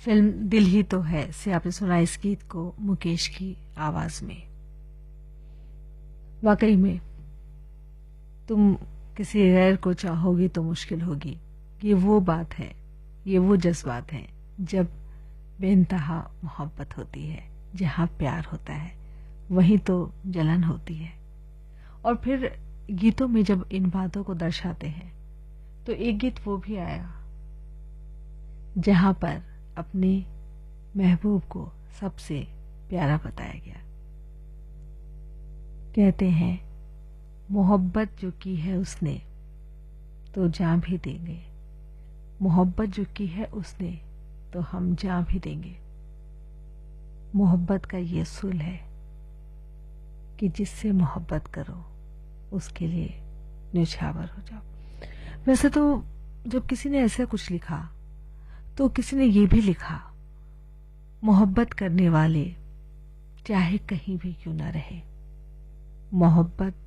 Film दिल ही तो है से आपने सुना इस गीत को मुकेश की आवाज में। वाकई में तुम किसी गैर को चाहोगी तो मुश्किल होगी। ये वो बात है, ये वो जज्बात हैं जब बेइंतहा मोहब्बत होती है। जहाँ प्यार होता है वहीं तो जलन होती है। और फिर गीतों में जब इन बातों को दर्शाते हैं तो एक गीत वो भी आया जहां पर अपने महबूब को सबसे प्यारा बताया गया। कहते हैं मोहब्बत जो की है उसने तो जान भी देंगे, मोहब्बत जो की है उसने तो हम जान भी देंगे। मोहब्बत का ये असूल है कि जिससे मोहब्बत करो उसके लिए न्यौछावर हो जाओ। वैसे तो जब किसी ने ऐसा कुछ लिखा तो किसी ने ये भी लिखा, मोहब्बत करने वाले चाहे कहीं भी क्यों ना रहे, मोहब्बत